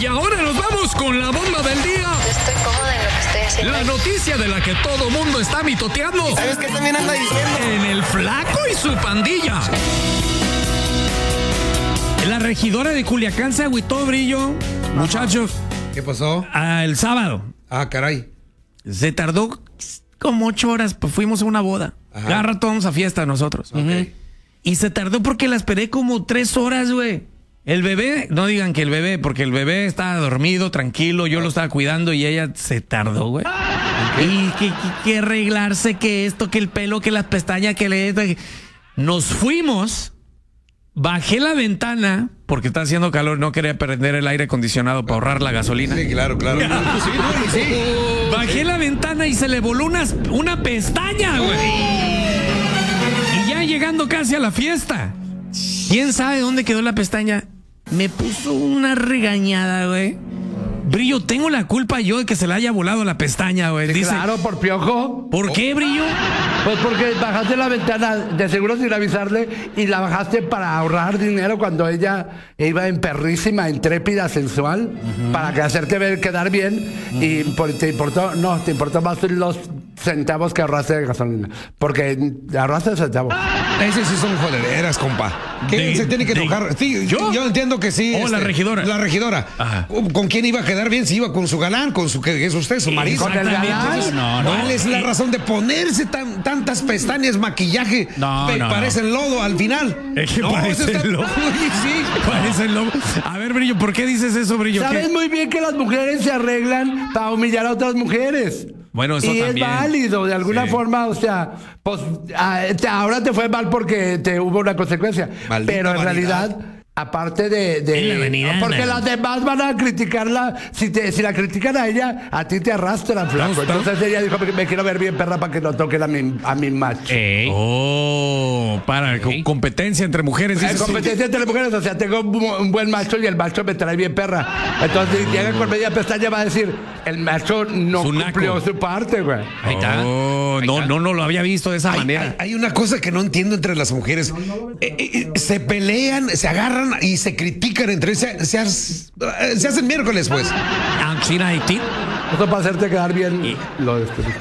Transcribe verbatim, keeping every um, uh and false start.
Y ahora nos vamos con la bomba del día. Estoy cómoda en lo que estoy haciendo. La noticia de la que todo mundo está mitoteando. ¿Sabes qué también anda diciendo? En el Flaco y su pandilla. La regidora de Culiacán se agüitó, Brillo. Muchachos. ¿Qué pasó? Ah, el sábado. Ah, caray. Se tardó como ocho horas, pues fuimos a una boda. Ajá. Cada rato vamos a fiesta nosotros. Ok. Y se tardó porque la esperé como tres horas, güey. El bebé, no digan que el bebé, porque el bebé estaba dormido, tranquilo, yo lo estaba cuidando y ella se tardó, güey. Y que, que, que arreglarse, que esto, que el pelo, que las pestañas, que le... que- Nos fuimos, bajé la ventana, porque está haciendo calor, no quería prender el aire acondicionado para ahorrar la gasolina. Sí, claro, claro. Sí, no, y sí. Bajé la ventana y se le voló una, una pestaña, güey. Y ya llegando casi a la fiesta, ¿quién sabe dónde quedó la pestaña? Me puso una regañada, güey. Brillo, tengo la culpa yo de que se le haya volado la pestaña, güey. Sí, Dice, claro, por piojo. ¿por qué, Brillo? Pues porque bajaste la ventana de seguro sin avisarle y la bajaste para ahorrar dinero cuando ella iba en perrísima, intrépida, sensual, para que hacerte ver quedar bien y por- te importó, no, te importó más los centavos que ahorraste de gasolina. Porque ahorraste centavos. Ese sí son jodereras, compa. ¿Quién De- se tiene que de- enojar? Sí, ¿yo? yo entiendo que sí. Oh, la regidora. La regidora. Ajá. ¿Con quién iba a quedar bien? Si iba con su galán, con su que es usted, su marido. con el galán. No, no. ¿Cuál es la Y- razón de ponerse tan, tantas pestañas, maquillaje? No, Pe- no, parecen lodo al final. Es que No, parece eso está- lobo. Oye, sí. Parece lobo. A ver, Brillo, ¿por qué dices eso, Brillo? Sabes ¿Qué? muy bien que las mujeres se arreglan para humillar a otras mujeres. Bueno, eso y también. es válido, de alguna Sí. forma, o sea, pues ah, te- ahora te fue mal porque te hubo una consecuencia. Maldita pero en vanidad. realidad, aparte de... de- En la vanidad, porque man. las demás van a criticarla, si, te, si la critican a ella, a ti te arrastran, flaco. está- Entonces ella dijo, me, me quiero ver bien perra para que no toquen a mi, a mi macho. Oh, para, co- competencia entre mujeres. Hay dices tú. competencia entre mujeres, o sea, tengo un, bu- un buen macho y el macho me trae bien perra. Entonces, si llega con media pestaña, va a decir, el macho no Su naco. cumplió su parte, güey. Ahí está. Oh, no, no, no lo había visto de esa Hay, manera. hay- hay una cosa que no entiendo entre las mujeres. Eh, eh, se pelean, se agarran y se critican entre se, se, se hacen miércoles, pues. Ah, China, Haití. Eso para hacerte quedar bien lo de este.